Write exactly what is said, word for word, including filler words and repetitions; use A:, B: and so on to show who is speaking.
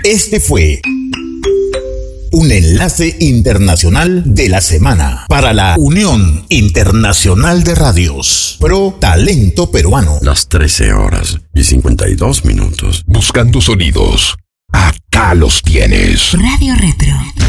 A: Este fue un enlace internacional de la semana para la Unión Internacional de Radios Pro Talento Peruano.
B: Las trece horas y cincuenta y dos minutos.
C: Buscando sonidos. Acá los tienes.
D: Radio Retro.